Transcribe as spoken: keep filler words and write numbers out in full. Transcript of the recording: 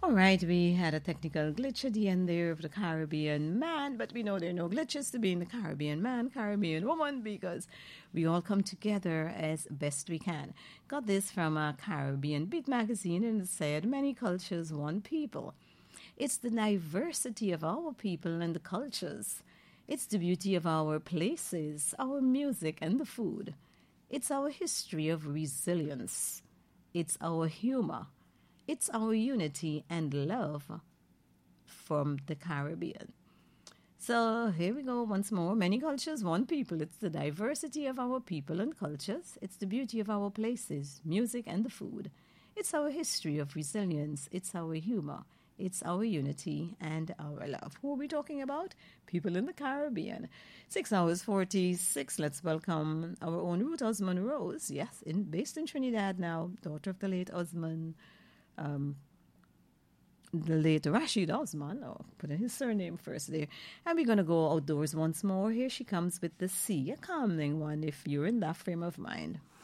All right, we had a technical glitch at the end there of the Caribbean man, but we know there are no glitches to being the Caribbean man, Caribbean woman, because we all come together as best we can. Got this from a Caribbean Beat magazine, and it said, many cultures, one people. It's the diversity of our people and the cultures. It's the beauty of our places, our music and the food. It's our history of resilience. It's our humor. It's our unity and love from the Caribbean. So here we go once more. Many cultures, one people. It's the diversity of our people and cultures. It's the beauty of our places, music and the food. It's our history of resilience. It's our humor. It's our unity and our love. Who are we talking about? People in the Caribbean. Six hours forty-six. Let's welcome our own Ruth Osman Rose. Yes, in, based in Trinidad now, daughter of the late Osman. Um, the late Rashid Osman, oh, put in his surname first there. And we're going to go outdoors once more. Here she comes with the sea, a calming one if you're in that frame of mind.